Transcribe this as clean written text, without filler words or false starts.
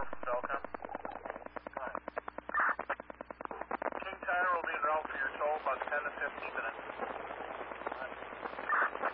from Falcon. King Tire will be en route for your toll about 10 to 15 minutes.